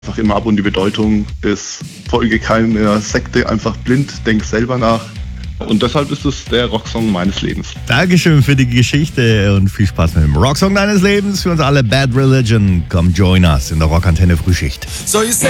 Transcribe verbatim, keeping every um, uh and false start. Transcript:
Einfach immer ab und die Bedeutung ist, folge keiner Sekte, einfach blind, denk selber nach. Und deshalb ist es der Rocksong meines Lebens. Dankeschön für die Geschichte und viel Spaß mit dem Rocksong deines Lebens. Für uns alle Bad Religion. Komm, join us in der Rockantenne Frühschicht. So you say